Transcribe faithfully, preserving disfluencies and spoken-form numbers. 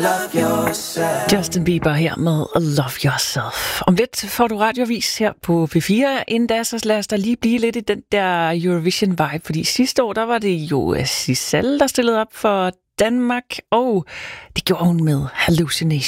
love yourself. Justin Bieber her med Love Yourself. Om lidt får du radiovis her på P fire. Inden da, så lad os da lige blive lidt i den der Eurovision-vibe. Fordi sidste år, der var det jo Sissel, der stillede op for Danmark. Og det gjorde hun med Hallucination.